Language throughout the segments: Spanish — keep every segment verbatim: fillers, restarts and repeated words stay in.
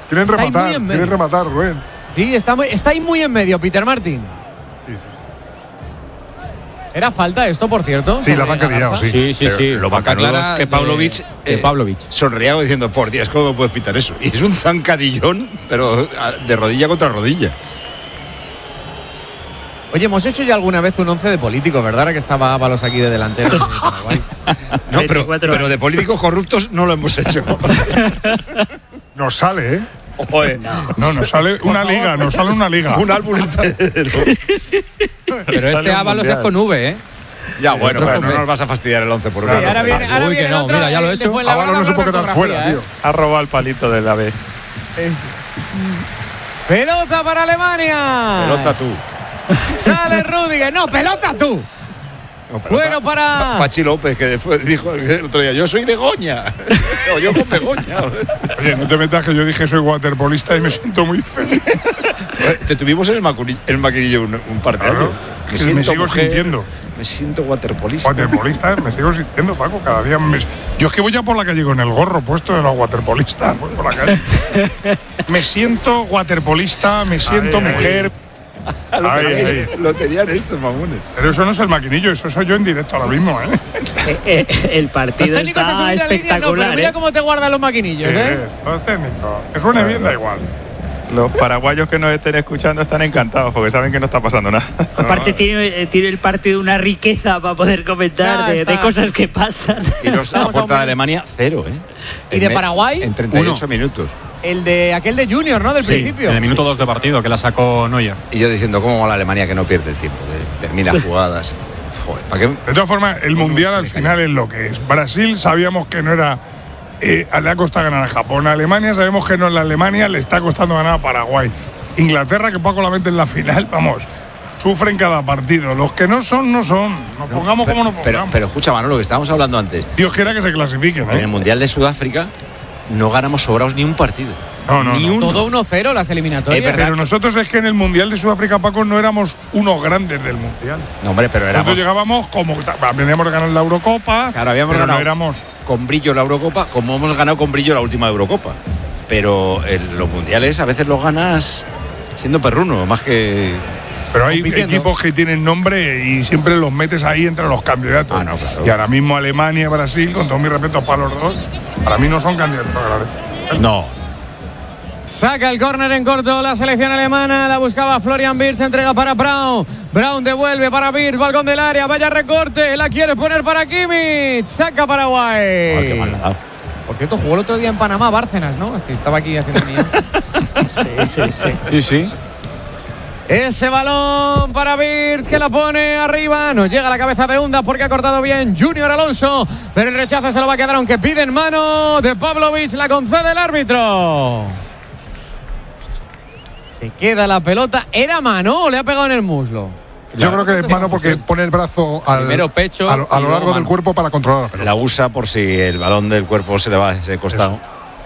Quieren está rematar, ahí muy en quieren medio. rematar, Rubén. Sí, está, muy, está ahí muy en medio, Peter Martin. Sí, sí. ¿Era falta esto, por cierto? Sí, la sobre han querido, Garza? sí. Sí, sí, Pero sí. lo Falta bacanudo clara es que de- Pavlovic, de eh, Pavlovic. sonreía diciendo, por Dios, ¿cómo puedes pitar eso? Y es un zancadillón, pero de rodilla contra rodilla. Oye, hemos hecho ya alguna vez un once de políticos, ¿verdad? Ahora que estaba Ábalos aquí de delantero. en Paraguay. No, pero, veinticuatro pero de políticos corruptos no lo hemos hecho. Nos sale, ¿eh? Oye, No, nos sale una liga, nos sale una liga. un álbum entero. Pero este Ábalos es con V, ¿eh? Ya, bueno, Otro pero no hombre. nos vas a fastidiar el once por Sí, una. ahora viene, ahora Uy, que viene no, otro, mira, ya lo he el de hecho. Fuenlabrada Ábalos no se con puede quedar ortografía, fuera, tío. Ha robado el palito de la B. ¿eh? Pelota para Alemania. Pelota tú. Sale Rüdiger. No, pelota tú. No, pelota. Bueno, para- Pachi López, que fue- dijo el otro día, yo soy Begoña. O yo con Begoña. Oye, no te metas que yo dije soy waterpolista y me siento muy feliz. Te tuvimos en el, macuni- el maquinillo un, un par de Claro, años. que me sigo sintiendo. Me siento waterpolista. Waterpolista, me sigo sintiendo, Paco, cada día me... Yo es que voy ya por la calle con el gorro puesto de los waterpolistas, voy por la calle. Me siento waterpolista, me siento Ahí, ahí. mujer. lo, Ay, tenían, ay. lo tenían estos mamones. Pero eso no es el maquinillo, eso soy yo en directo ahora mismo, ¿eh? Eh, eh, el Los partido técnicos se está suben a línea, no, pero espectacular. mira ¿eh? cómo te guardan los maquinillos, ¿Qué ¿eh? es? Los técnicos. Que suene bien, da igual. Los paraguayos que nos estén escuchando están encantados porque saben que no está pasando nada. Aparte tiene, eh, tiene el partido una riqueza para poder comentar Ya de, está. de cosas que pasan. Tiros a Vamos a puerta un de Alemania, cero, ¿eh? ¿Y En de me- Paraguay? En treinta y ocho minutos. El de aquel de Junior, ¿no? Del Sí, principio. en el minuto dos de partido, que la sacó Neuer. Y yo diciendo, ¿cómo va la Alemania que no pierde el tiempo? Que termina jugadas. Joder, ¿para qué? De todas formas, el mundial al final es lo que es. Brasil sabíamos que no era. Eh, le ha costado ganar a Japón. A Alemania sabemos que no es la Alemania, le está costando ganar a Paraguay. Inglaterra, que Paco la mete en la final, vamos, sufren cada partido. Los que no son, no son. Nos pongamos como nos pongamos. Pero, pero escucha, Manolo, que estábamos hablando antes. Dios quiera que se clasifiquen, En el ¿eh? Mundial de Sudáfrica no ganamos sobrados ni un partido. No, no, ni no. uno. Todo uno cero las eliminatorias. Es verdad. Pero nosotros es que en el mundial de Sudáfrica, Paco, no éramos unos grandes del mundial. No, hombre, pero éramos Nosotros llegábamos como. Veníamos de ganar la Eurocopa. Claro, habíamos pero ganado. no éramos. con brillo la Eurocopa, como hemos ganado con brillo la última Eurocopa. Pero en los mundiales a veces los ganas siendo perruno, más que. Pero hay compitiendo. equipos que tienen nombre y siempre los metes ahí entre los candidatos. Ah, no, claro. Y ahora mismo Alemania y Brasil, con todo mi respeto para los dos, para mí no son candidatos a ganar esto. No. Saca el córner en corto la selección alemana. La buscaba Florian Wirtz. Entrega para Brown. Brown devuelve para Wirtz. Balcón del área. Vaya recorte. La quiere poner para Kimmich. Saca Paraguay. Joder, qué mal le ha dado. Por cierto, jugó el otro día en Panamá, Bárcenas, ¿no? Estaba aquí haciendo mío. Sí, sí, sí. Sí, sí. Ese balón para Wirtz que la pone arriba. Nos llega a la cabeza de Hunda porque ha cortado bien Junior Alonso. Pero el rechazo se lo va a quedar aunque piden mano de Pavlovic. La concede el árbitro. Se queda la pelota. ¿Era mano o le ha pegado en el muslo? Yo creo que es mano porque pone el brazo al, Primero pecho a, lo- a y lo luego largo del mano. cuerpo para controlar la pelota. La usa por si el balón del cuerpo se le va a ese costado.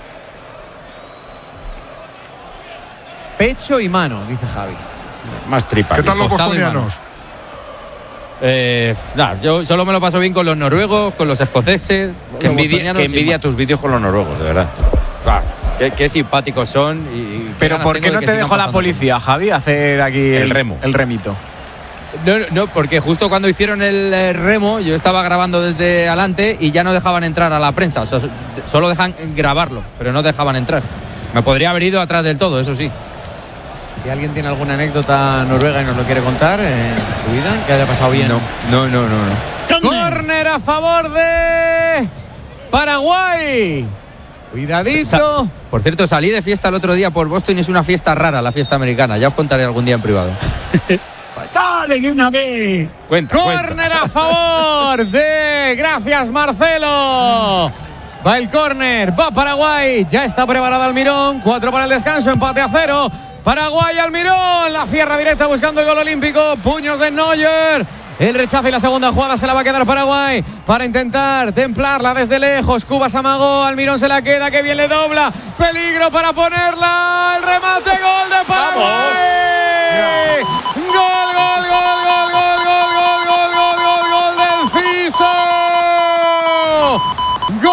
Pecho y mano, dice Javi. Más tripa. ¿Qué tal los costado y bostonianos? Eh, nah, yo solo me lo paso bien con los noruegos, con los escoceses. Que los envidia, bostonianos que sin envidia más. tus vídeos con los noruegos, de verdad. Ah, qué, qué simpáticos son. Y, y qué Pero ganas ¿por tengo qué de no que te sigan dejó la pasando policía, Javi, hacer aquí El remo. El remito. No, no, porque justo cuando hicieron el eh, remo, yo estaba grabando desde adelante y ya no dejaban entrar a la prensa. O sea, solo dejan grabarlo, pero no dejaban entrar. Me podría haber ido atrás del todo, eso sí. Si alguien tiene alguna anécdota noruega y nos lo quiere contar en su vida, que haya pasado bien. No, no, no, no. no. Córner a favor de Paraguay. Cuidadito. Por cierto, salí de fiesta el otro día por Boston y es una fiesta rara, la fiesta americana. Ya os contaré algún día en privado. Cuenta, Córner cuenta. a favor de. Gracias, Marcelo. Va el córner, va Paraguay. Ya está preparado Almirón. Cuatro para el descanso, empate a cero. Paraguay, Almirón. La cierra directa buscando el gol olímpico. Puños de Neuer. El rechazo y la segunda jugada se la va a quedar Paraguay para intentar templarla desde lejos. Cubas amagó, Almirón se la queda, que bien le dobla. Peligro para ponerla. El remate, gol de Paraguay.